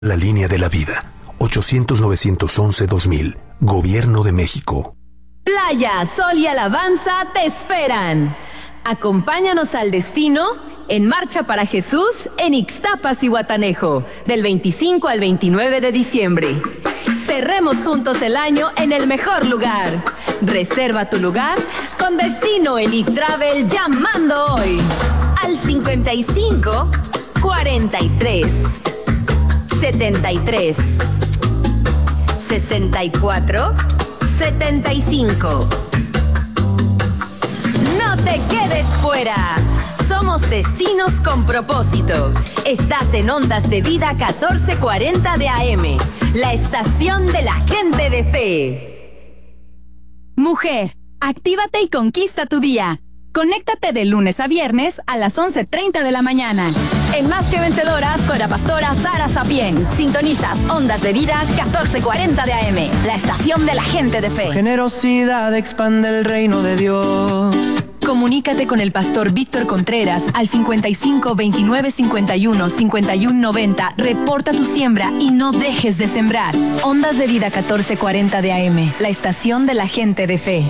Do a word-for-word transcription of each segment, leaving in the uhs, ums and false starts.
La línea de la vida. ochocientos novecientos once dos mil. Gobierno de México. Playa, sol y alabanza te esperan. Acompáñanos al destino en Marcha para Jesús en Ixtapas y Guatanejo, del veinticinco al veintinueve de diciembre. Cerremos juntos el año en el mejor lugar. Reserva tu lugar con Destino Elite Travel llamando hoy al cincuenta y cinco, cuarenta y tres, setenta y tres, sesenta y cuatro, setenta y cinco. No te quedes fuera. Somos destinos con propósito. Estás en Ondas de Vida catorce cuarenta de A M, la estación de la gente de fe. Mujer, actívate y conquista tu día. Conéctate de lunes a viernes a las once treinta de la mañana. En Más que Vencedoras con la pastora Sara Sapien. Sintonizas Ondas de Vida catorce cuarenta de A M, la estación de la gente de fe. Generosidad expande el reino de Dios. Comunícate con el pastor Víctor Contreras al cincuenta y cinco, veintinueve, cincuenta y uno, cincuenta y uno, noventa. Reporta tu siembra y no dejes de sembrar. Ondas de Vida catorce cuarenta de A M, la estación de la gente de fe.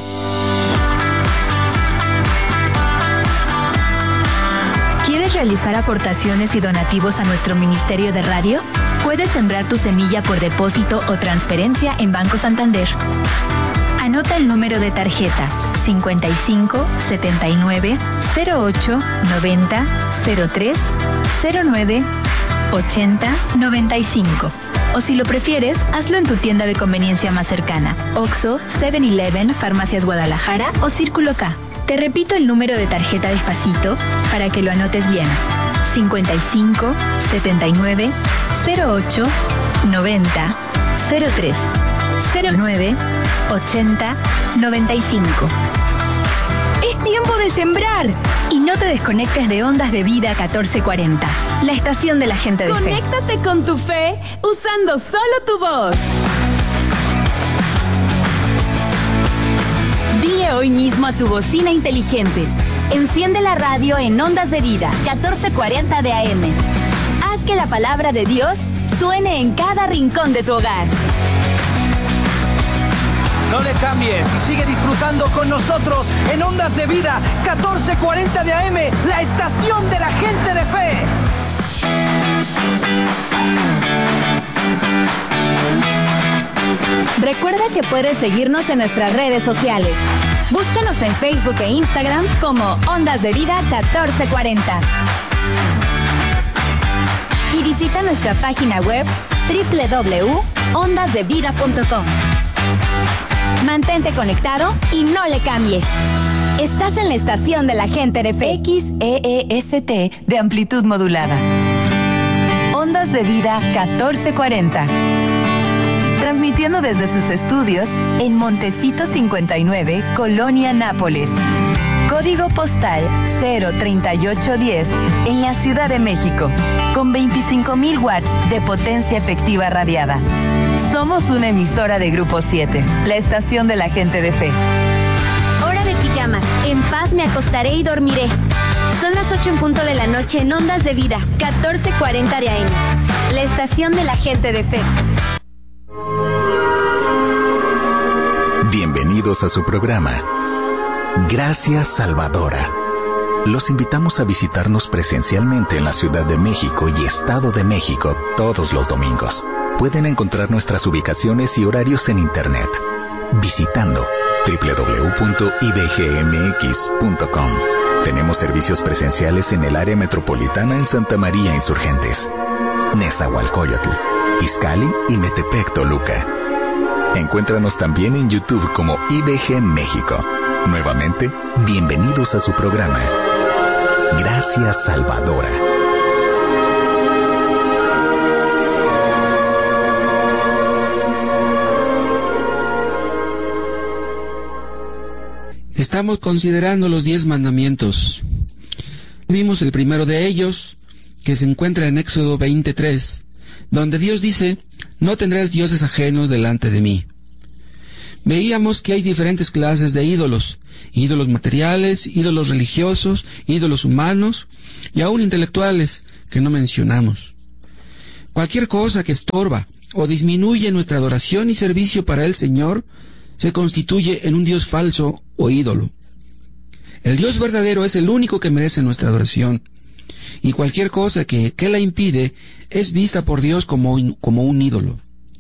¿Quieres realizar aportaciones y donativos a nuestro ministerio de radio? Puedes sembrar tu semilla por depósito o transferencia en Banco Santander. Anota el número de tarjeta cincuenta y cinco, setenta y nueve, cero ocho, noventa, cero tres, cero nueve, ochenta, noventa y cinco. O si lo prefieres, hazlo en tu tienda de conveniencia más cercana: Oxxo, seven eleven, Farmacias Guadalajara o Círculo K. Te repito el número de tarjeta despacito para que lo anotes bien: cincuenta y cinco, setenta y nueve, cero ocho, noventa, cero tres, cero nueve, ochenta, noventa y cinco. ¡Es tiempo de sembrar! Y no te desconectes de Ondas de Vida catorce cuarenta, la estación de la gente de fe. Conéctate con tu fe usando solo tu voz. Dile hoy mismo a tu bocina inteligente: enciende la radio en Ondas de Vida catorce cuarenta de A M. Haz que la palabra de Dios suene en cada rincón de tu hogar. No le cambies y sigue disfrutando con nosotros en Ondas de Vida catorce cuarenta de A M, la estación de la gente de fe. Recuerda que puedes seguirnos en nuestras redes sociales. Búscanos en Facebook e Instagram como Ondas de Vida catorce cuarenta. Y visita nuestra página web doble u doble u doble u punto ondas de vida punto com. Mantente conectado y no le cambies. Estás en la estación de la gente de fe. X E E S T de amplitud modulada. Ondas de Vida catorce cuarenta. Transmitiendo desde sus estudios en Montecito cincuenta y nueve, Colonia Nápoles. Código postal cero treinta y ocho diez en la Ciudad de México. Con veinticinco mil watts de potencia efectiva radiada. Somos una emisora de Grupo siete, la estación de la gente de fe. Hora de pijamas. En paz me acostaré y dormiré. Son las ocho en punto de la noche en Ondas de Vida, catorce cuarenta de A M. La estación de la gente de fe. Bienvenidos a su programa. Gracias Salvadora. Los invitamos a visitarnos presencialmente en la Ciudad de México y Estado de México todos los domingos. Pueden encontrar nuestras ubicaciones y horarios en internet visitando doble u doble u doble u punto i b g m x punto com. Tenemos servicios presenciales en el área metropolitana en Santa María Insurgentes, Nezahualcóyotl, Izcalli y Metepec, Toluca. Encuéntranos también en YouTube como I B G México. Nuevamente, bienvenidos a su programa. Gracias Salvadora. Estamos considerando los diez mandamientos. Vimos el primero de ellos, que se encuentra en Éxodo veintitrés, donde Dios dice: no tendrás dioses ajenos delante de mí. Veíamos que hay diferentes clases de ídolos: ídolos materiales, ídolos religiosos, ídolos humanos y aún intelectuales, que no mencionamos. Cualquier cosa que estorba o disminuye nuestra adoración y servicio para el Señor se constituye en un Dios falso o ídolo. El Dios verdadero es el único que merece nuestra adoración, y cualquier cosa que, que la impide es vista por Dios como, como un ídolo.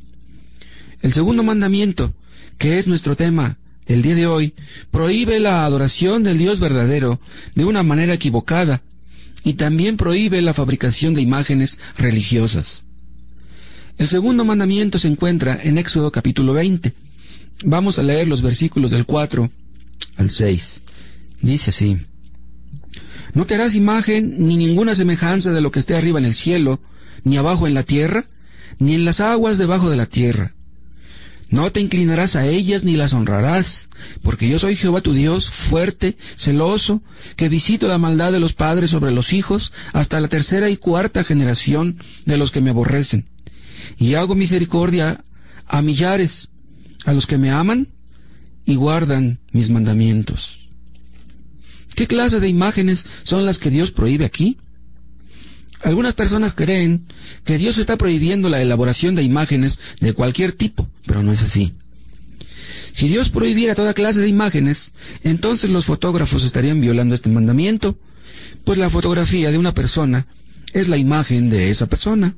El segundo mandamiento, que es nuestro tema el día de hoy, prohíbe la adoración del Dios verdadero de una manera equivocada, y también prohíbe la fabricación de imágenes religiosas. El segundo mandamiento se encuentra en Éxodo capítulo veinte. Vamos a leer los versículos del cuatro al seis. Dice así: No te harás imagen ni ninguna semejanza de lo que esté arriba en el cielo, ni abajo en la tierra, ni en las aguas debajo de la tierra. No te inclinarás a ellas ni las honrarás, porque yo soy Jehová tu Dios, fuerte, celoso, que visito la maldad de los padres sobre los hijos, hasta la tercera y cuarta generación de los que me aborrecen. Y hago misericordia a millares, a los que me aman y guardan mis mandamientos. ¿Qué clase de imágenes son las que Dios prohíbe aquí? Algunas personas creen que Dios está prohibiendo la elaboración de imágenes de cualquier tipo, pero no es así. Si Dios prohibiera toda clase de imágenes, entonces los fotógrafos estarían violando este mandamiento, pues la fotografía de una persona es la imagen de esa persona.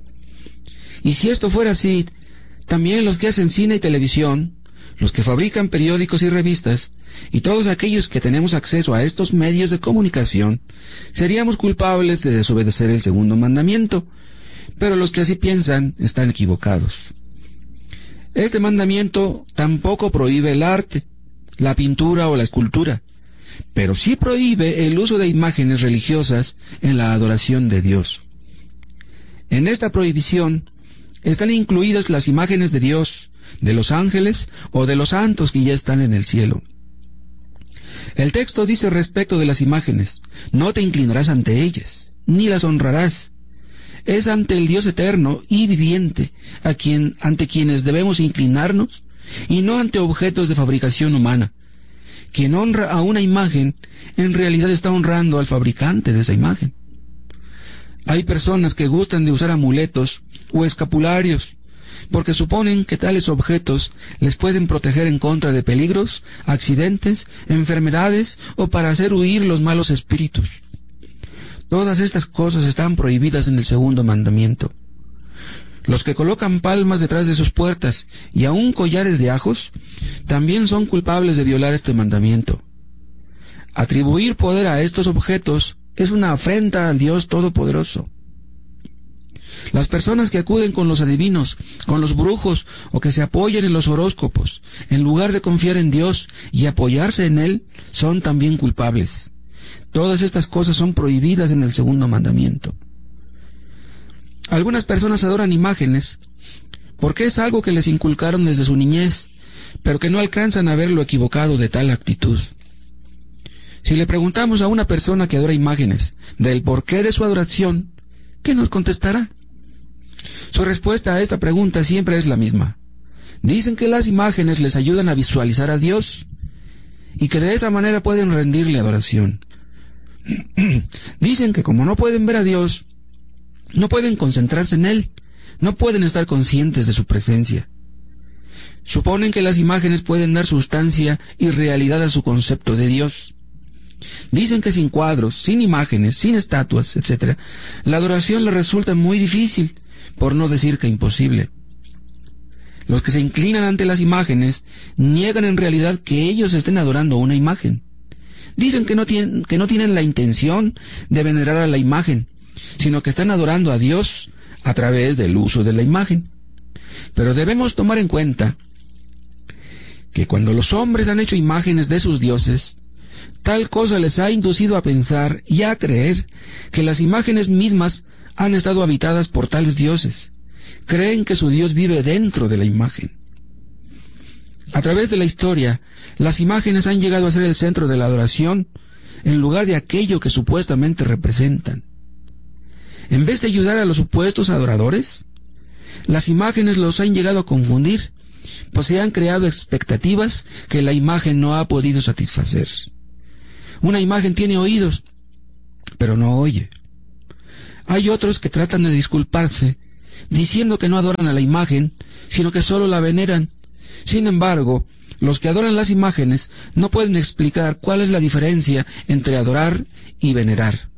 Y si esto fuera así, también los que hacen cine y televisión, los que fabrican periódicos y revistas, y todos aquellos que tenemos acceso a estos medios de comunicación, seríamos culpables de desobedecer el segundo mandamiento, pero los que así piensan están equivocados. Este mandamiento tampoco prohíbe el arte, la pintura o la escultura, pero sí prohíbe el uso de imágenes religiosas en la adoración de Dios. En esta prohibición están incluidas las imágenes de Dios, de los ángeles o de los santos que ya están en el cielo. El texto dice respecto de las imágenes: no te inclinarás ante ellas, ni las honrarás. Es ante el Dios eterno y viviente a quien, ante quienes debemos inclinarnos, y no ante objetos de fabricación humana. Quien honra a una imagen, en realidad está honrando al fabricante de esa imagen. Hay personas que gustan de usar amuletos o escapularios, porque suponen que tales objetos les pueden proteger en contra de peligros, accidentes, enfermedades o para hacer huir los malos espíritus. Todas estas cosas están prohibidas en el segundo mandamiento. Los que colocan palmas detrás de sus puertas y aún collares de ajos, también son culpables de violar este mandamiento. Atribuir poder a estos objetos es una afrenta al Dios Todopoderoso. Las personas que acuden con los adivinos, con los brujos o que se apoyan en los horóscopos, en lugar de confiar en Dios y apoyarse en Él, son también culpables. Todas estas cosas son prohibidas en el segundo mandamiento. Algunas personas adoran imágenes porque es algo que les inculcaron desde su niñez, pero que no alcanzan a ver lo equivocado de tal actitud. Si le preguntamos a una persona que adora imágenes del porqué de su adoración, ¿qué nos contestará? Su respuesta a esta pregunta siempre es la misma. Dicen que las imágenes les ayudan a visualizar a Dios y que de esa manera pueden rendirle adoración. Dicen que como no pueden ver a Dios, no pueden concentrarse en Él, no pueden estar conscientes de su presencia. Suponen que las imágenes pueden dar sustancia y realidad a su concepto de Dios. Dicen que sin cuadros, sin imágenes, sin estatuas, etcétera, la adoración les resulta muy difícil, por no decir que imposible. Los que se inclinan ante las imágenes niegan en realidad que ellos estén adorando una imagen. Dicen que no tienen, que no tienen la intención de venerar a la imagen, sino que están adorando a Dios a través del uso de la imagen. Pero debemos tomar en cuenta que cuando los hombres han hecho imágenes de sus dioses, tal cosa les ha inducido a pensar y a creer que las imágenes mismas han estado habitadas por tales dioses. Creen que su Dios vive dentro de la imagen. A través de la historia, las imágenes han llegado a ser el centro de la adoración en lugar de aquello que supuestamente representan. En vez de ayudar a los supuestos adoradores, las imágenes los han llegado a confundir, pues se han creado expectativas que la imagen no ha podido satisfacer. Una imagen tiene oídos, pero no oye. Hay otros que tratan de disculparse diciendo que no adoran a la imagen, sino que solo la veneran. Sin embargo, los que adoran las imágenes no pueden explicar cuál es la diferencia entre adorar y venerar.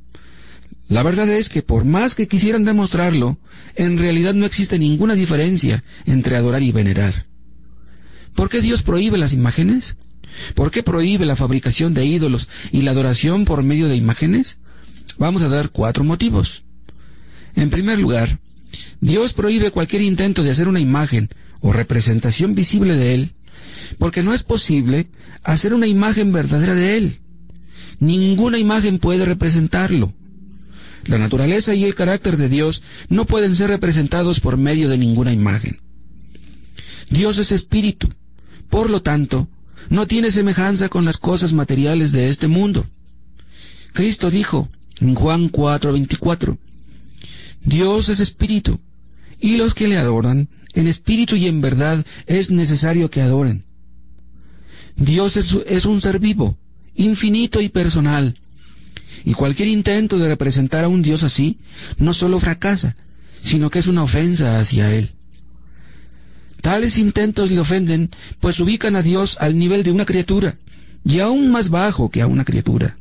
La verdad es que por más que quisieran demostrarlo, en realidad no existe ninguna diferencia entre adorar y venerar. ¿Por qué Dios prohíbe las imágenes? ¿Por qué prohíbe la fabricación de ídolos y la adoración por medio de imágenes? Vamos a dar cuatro motivos. En primer lugar, Dios prohíbe cualquier intento de hacer una imagen o representación visible de Él, porque no es posible hacer una imagen verdadera de Él. Ninguna imagen puede representarlo. La naturaleza y el carácter de Dios no pueden ser representados por medio de ninguna imagen. Dios es espíritu, por lo tanto, no tiene semejanza con las cosas materiales de este mundo. Cristo dijo en Juan cuatro veinticuatro, Dios es espíritu, y los que le adoran, en espíritu y en verdad, es necesario que adoren. Dios es, es un ser vivo, infinito y personal, y cualquier intento de representar a un Dios así, no solo fracasa, sino que es una ofensa hacia Él. Tales intentos le ofenden, pues ubican a Dios al nivel de una criatura, y aún más bajo que a una criatura.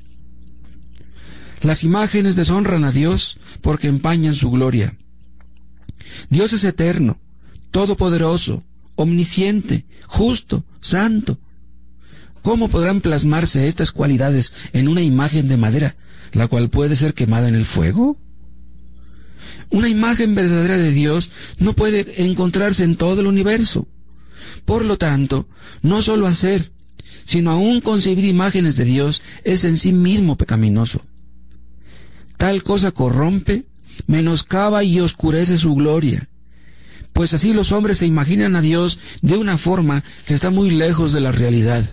Las imágenes deshonran a Dios porque empañan su gloria. Dios es eterno, todopoderoso, omnisciente, justo, santo. ¿Cómo podrán plasmarse estas cualidades en una imagen de madera, la cual puede ser quemada en el fuego? Una imagen verdadera de Dios no puede encontrarse en todo el universo. Por lo tanto, no solo hacer, sino aún concebir imágenes de Dios es en sí mismo pecaminoso. Tal cosa corrompe, menoscaba y oscurece su gloria, pues así los hombres se imaginan a Dios de una forma que está muy lejos de la realidad.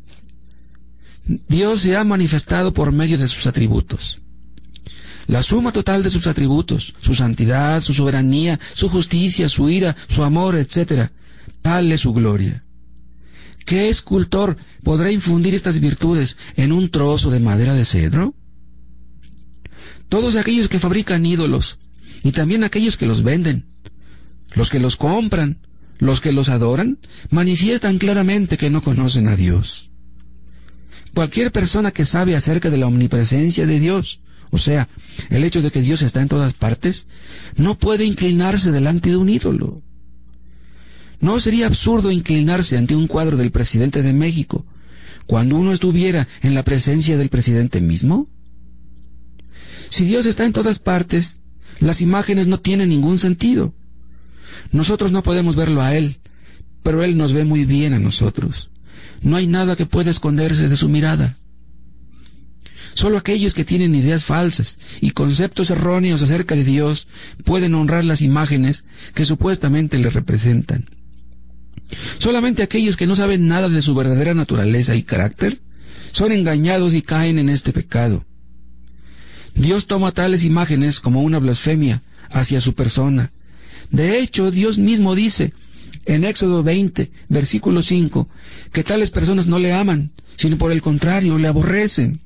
Dios se ha manifestado por medio de sus atributos. La suma total de sus atributos, su santidad, su soberanía, su justicia, su ira, su amor, etcétera, tal es su gloria. ¿Qué escultor podrá infundir estas virtudes en un trozo de madera de cedro? Todos aquellos que fabrican ídolos, y también aquellos que los venden, los que los compran, los que los adoran, manifiestan claramente que no conocen a Dios. Cualquier persona que sabe acerca de la omnipresencia de Dios, o sea, el hecho de que Dios está en todas partes, no puede inclinarse delante de un ídolo. ¿No sería absurdo inclinarse ante un cuadro del presidente de México cuando uno estuviera en la presencia del presidente mismo? Si Dios está en todas partes, las imágenes no tienen ningún sentido. Nosotros no podemos verlo a Él, pero Él nos ve muy bien a nosotros. No hay nada que pueda esconderse de su mirada. Solo aquellos que tienen ideas falsas y conceptos erróneos acerca de Dios pueden honrar las imágenes que supuestamente le representan. Solamente aquellos que no saben nada de su verdadera naturaleza y carácter son engañados y caen en este pecado. Dios toma tales imágenes como una blasfemia hacia su persona. De hecho, Dios mismo dice en Éxodo veinte, versículo cinco, que tales personas no le aman, sino por el contrario, le aborrecen.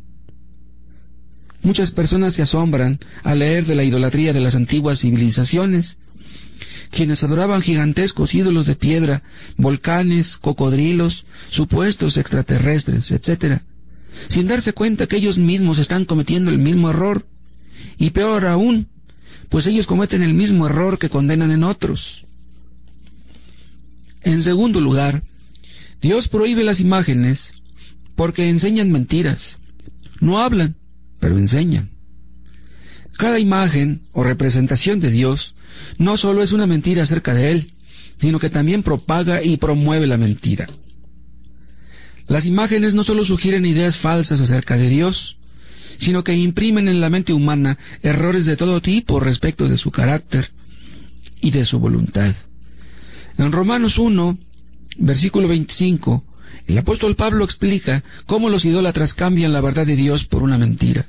Muchas personas se asombran al leer de la idolatría de las antiguas civilizaciones, quienes adoraban gigantescos ídolos de piedra, volcanes, cocodrilos, supuestos extraterrestres, etcétera, sin darse cuenta que ellos mismos están cometiendo el mismo error, y peor aún, pues ellos cometen el mismo error que condenan en otros. En segundo lugar, Dios prohíbe las imágenes porque enseñan mentiras. No hablan, pero enseñan. Cada imagen o representación de Dios no solo es una mentira acerca de Él, sino que también propaga y promueve la mentira. Las imágenes no solo sugieren ideas falsas acerca de Dios, sino que imprimen en la mente humana errores de todo tipo respecto de su carácter y de su voluntad. En Romanos uno, versículo veinticinco, el apóstol Pablo explica cómo los idólatras cambian la verdad de Dios por una mentira.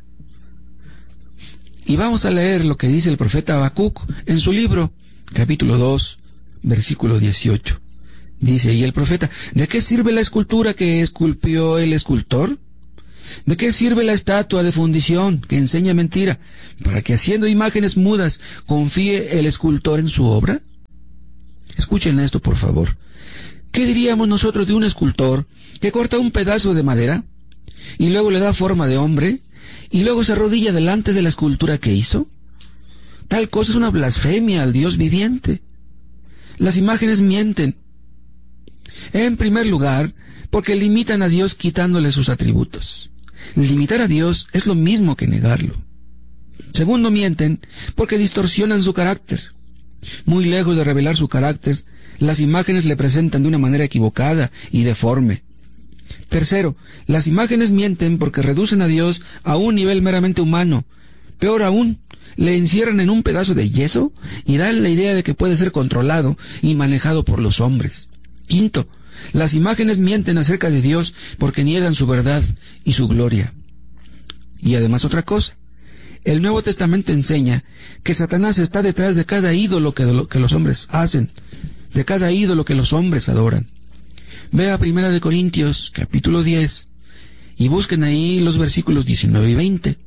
Y vamos a leer lo que dice el profeta Habacuc en su libro, capítulo dos, versículo dieciocho. Dice ahí el profeta: ¿de qué sirve la escultura que esculpió el escultor? ¿De qué sirve la estatua de fundición que enseña mentira, para que haciendo imágenes mudas confíe el escultor en su obra? Escuchen esto, por favor. ¿Qué diríamos nosotros de un escultor que corta un pedazo de madera y luego le da forma de hombre y luego se arrodilla delante de la escultura que hizo? Tal cosa es una blasfemia al Dios viviente. Las imágenes mienten. En primer lugar, porque limitan a Dios quitándole sus atributos. Limitar a Dios es lo mismo que negarlo. Segundo, mienten porque distorsionan su carácter. Muy lejos de revelar su carácter, las imágenes le presentan de una manera equivocada y deforme. Tercero, las imágenes mienten porque reducen a Dios a un nivel meramente humano. Peor aún, le encierran en un pedazo de yeso y dan la idea de que puede ser controlado y manejado por los hombres. Quinto, las imágenes mienten acerca de Dios porque niegan su verdad y su gloria. Y además otra cosa, el Nuevo Testamento enseña que Satanás está detrás de cada ídolo que, lo, que los hombres hacen, de cada ídolo que los hombres adoran. Vea Primera de Corintios, capítulo diez, y busquen ahí los versículos diecinueve y veinte.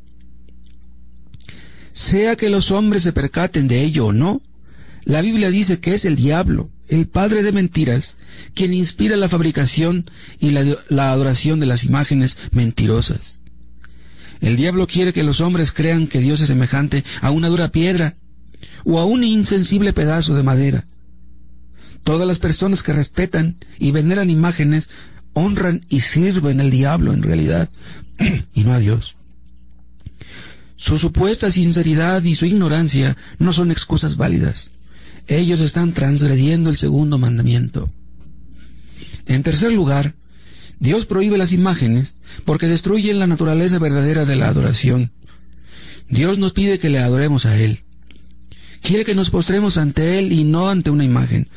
Sea que los hombres se percaten de ello o no, la Biblia dice que es el diablo, el padre de mentiras, quien inspira la fabricación y la, la adoración de las imágenes mentirosas. El diablo quiere que los hombres crean que Dios es semejante a una dura piedra o a un insensible pedazo de madera. Todas las personas que respetan y veneran imágenes honran y sirven al diablo en realidad, y no a Dios. Su supuesta sinceridad y su ignorancia no son excusas válidas. Ellos están transgrediendo el segundo mandamiento. En tercer lugar, Dios prohíbe las imágenes porque destruyen la naturaleza verdadera de la adoración. Dios nos pide que le adoremos a Él. Quiere que nos postremos ante Él y no ante una imagen.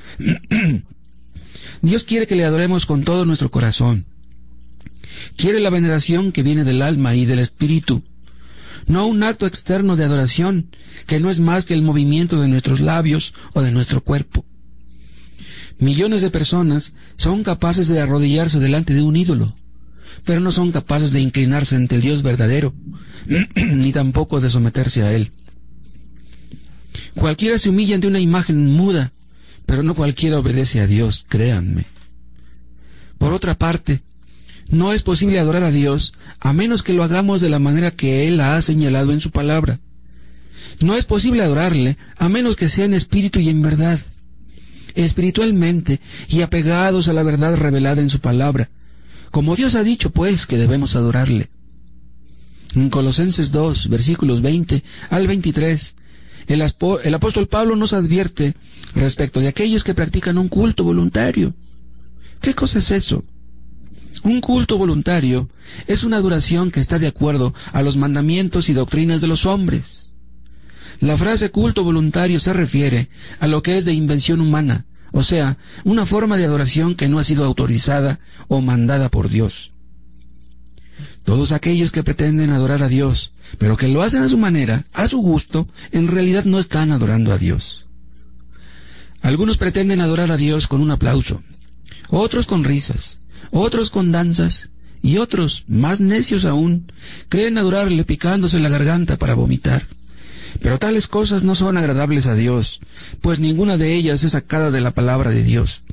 Dios quiere que le adoremos con todo nuestro corazón. Quiere la veneración que viene del alma y del espíritu, no un acto externo de adoración que no es más que el movimiento de nuestros labios o de nuestro cuerpo. Millones de personas son capaces de arrodillarse delante de un ídolo, pero no son capaces de inclinarse ante el Dios verdadero, ni tampoco de someterse a Él. Cualquiera se humilla ante una imagen muda, pero no cualquiera obedece a Dios, créanme. Por otra parte, no es posible adorar a Dios a menos que lo hagamos de la manera que Él la ha señalado en su palabra. No es posible adorarle a menos que sea en espíritu y en verdad, espiritualmente y apegados a la verdad revelada en su palabra, como Dios ha dicho, pues, que debemos adorarle. En Colosenses dos, versículos veinte al veintitrés, el, el apóstol Pablo nos advierte respecto de aquellos que practican un culto voluntario. ¿Qué cosa es eso? Un culto voluntario es una adoración que está de acuerdo a los mandamientos y doctrinas de los hombres. La frase culto voluntario se refiere a lo que es de invención humana, o sea, una forma de adoración que no ha sido autorizada o mandada por Dios. Todos aquellos que pretenden adorar a Dios, pero que lo hacen a su manera, a su gusto, en realidad no están adorando a Dios. Algunos pretenden adorar a Dios con un aplauso, otros con risas, otros con danzas, y otros, más necios aún, creen adorarle picándose la garganta para vomitar. Pero tales cosas no son agradables a Dios, pues ninguna de ellas es sacada de la palabra de Dios.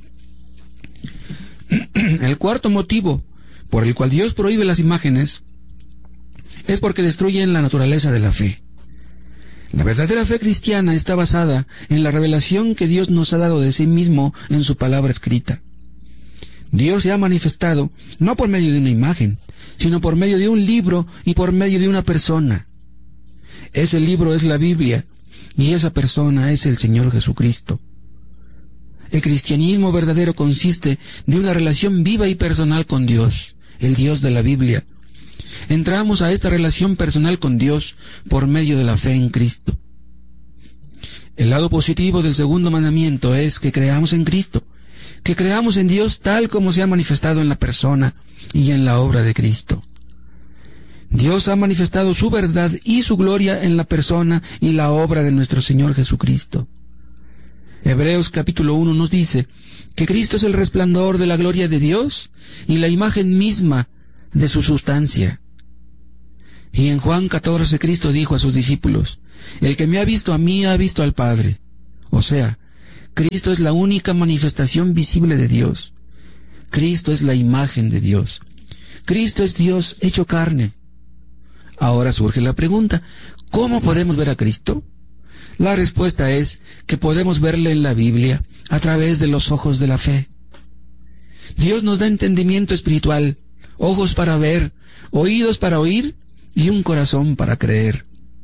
El cuarto motivo por el cual Dios prohíbe las imágenes es porque destruyen la naturaleza de la fe. La verdadera fe cristiana está basada en la revelación que Dios nos ha dado de sí mismo en su palabra escrita. Dios se ha manifestado no por medio de una imagen, sino por medio de un libro y por medio de una persona. Ese libro es la Biblia, y esa persona es el Señor Jesucristo. El cristianismo verdadero consiste de una relación viva y personal con Dios, el Dios de la Biblia. Entramos a esta relación personal con Dios por medio de la fe en Cristo. El lado positivo del segundo mandamiento es que creamos en Cristo, que creamos en Dios tal como se ha manifestado en la persona y en la obra de Cristo. Dios ha manifestado su verdad y su gloria en la persona y la obra de nuestro Señor Jesucristo. Hebreos capítulo uno nos dice que Cristo es el resplandor de la gloria de Dios y la imagen misma de su sustancia. Y en Juan catorce Cristo dijo a sus discípulos, el que me ha visto a mí ha visto al Padre. O sea, Cristo es la única manifestación visible de Dios. Cristo es la imagen de Dios. Cristo es Dios hecho carne. Ahora surge la pregunta, ¿cómo podemos ver a Cristo? La respuesta es que podemos verle en la Biblia a través de los ojos de la fe. Dios nos da entendimiento espiritual, ojos para ver, oídos para oír y un corazón para creer.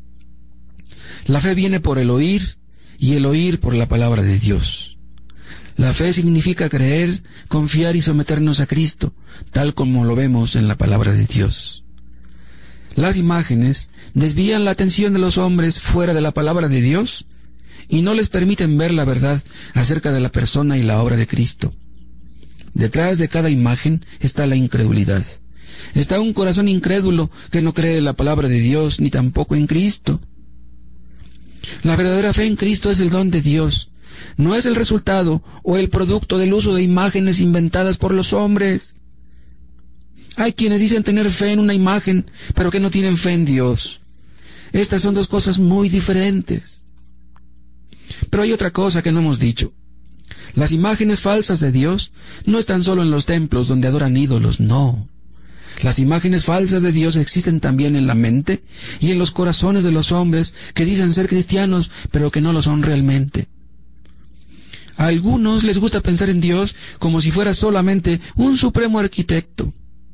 La fe viene por el oír y el oír por la palabra de Dios. La fe significa creer, confiar y someternos a Cristo, tal como lo vemos en la palabra de Dios. Las imágenes desvían la atención de los hombres fuera de la palabra de Dios y no les permiten ver la verdad acerca de la persona y la obra de Cristo. Detrás de cada imagen está la incredulidad. Está un corazón incrédulo que no cree en la palabra de Dios ni tampoco en Cristo. La verdadera fe en Cristo es el don de Dios. No es el resultado o el producto del uso de imágenes inventadas por los hombres. Hay quienes dicen tener fe en una imagen, pero que no tienen fe en Dios. Estas son dos cosas muy diferentes. Pero hay otra cosa que no hemos dicho. Las imágenes falsas de Dios no están solo en los templos donde adoran ídolos, no. Las imágenes falsas de Dios existen también en la mente y en los corazones de los hombres que dicen ser cristianos, pero que no lo son realmente. A algunos les gusta pensar en Dios como si fuera solamente un supremo arquitecto.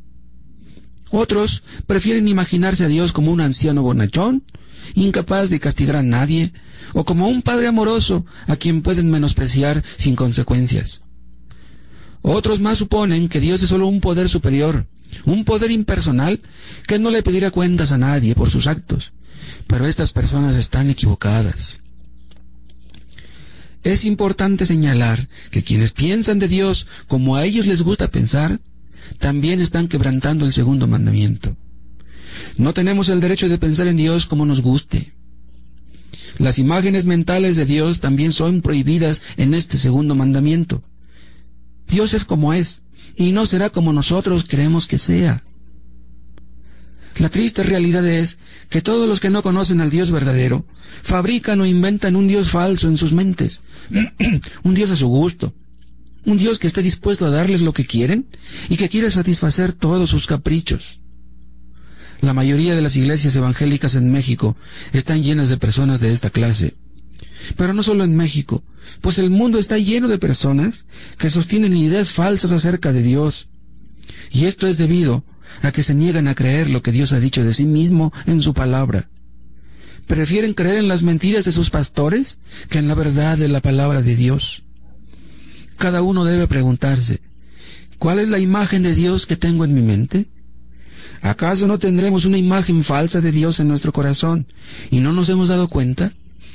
Otros prefieren imaginarse a Dios como un anciano bonachón, incapaz de castigar a nadie, o como un padre amoroso a quien pueden menospreciar sin consecuencias. Otros más suponen que Dios es solo un poder superior, un poder impersonal que no le pedirá cuentas a nadie por sus actos. Pero estas personas están equivocadas. Es importante señalar que quienes piensan de Dios como a ellos les gusta pensar, también están quebrantando el segundo mandamiento. No tenemos el derecho de pensar en Dios como nos guste. Las imágenes mentales de Dios también son prohibidas en este segundo mandamiento. Dios es como es, y no será como nosotros queremos que sea. La triste realidad es que todos los que no conocen al Dios verdadero fabrican o inventan un Dios falso en sus mentes, un Dios a su gusto, un Dios que esté dispuesto a darles lo que quieren y que quiere satisfacer todos sus caprichos. La mayoría de las iglesias evangélicas en México están llenas de personas de esta clase. Pero no solo en México, pues el mundo está lleno de personas que sostienen ideas falsas acerca de Dios. Y esto es debido a que se niegan a creer lo que Dios ha dicho de sí mismo en su palabra. Prefieren creer en las mentiras de sus pastores que en la verdad de la palabra de Dios. Cada uno debe preguntarse, ¿cuál es la imagen de Dios que tengo en mi mente? ¿Acaso no tendremos una imagen falsa de Dios en nuestro corazón y no nos hemos dado cuenta?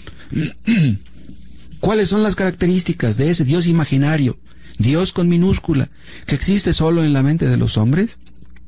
¿Cuáles son las características de ese Dios imaginario, Dios con minúscula, que existe solo en la mente de los hombres?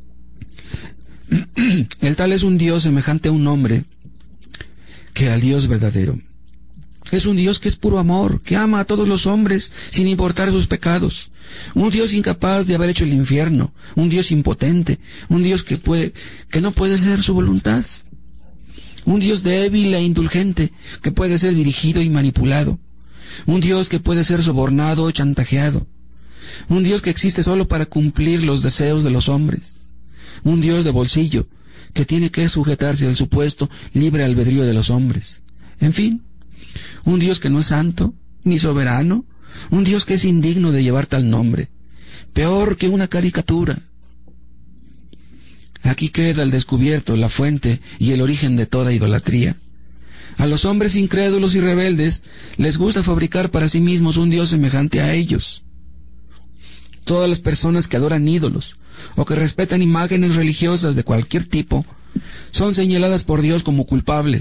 El tal es un Dios semejante a un hombre que al Dios verdadero. Es un Dios que es puro amor, que ama a todos los hombres sin importar sus pecados. Un Dios incapaz de haber hecho el infierno, un Dios impotente, un Dios que puede, que no puede ser su voluntad. Un Dios débil e indulgente que puede ser dirigido y manipulado. Un Dios que puede ser sobornado o chantajeado. Un Dios que existe solo para cumplir los deseos de los hombres. Un Dios de bolsillo que tiene que sujetarse al supuesto libre albedrío de los hombres. En fin, un Dios que no es santo ni soberano. Un Dios que es indigno de llevar tal nombre. Peor que una caricatura. Aquí queda al descubierto la fuente y el origen de toda idolatría. A los hombres incrédulos y rebeldes les gusta fabricar para sí mismos un Dios semejante a ellos. Todas las personas que adoran ídolos o que respetan imágenes religiosas de cualquier tipo son señaladas por Dios como culpables.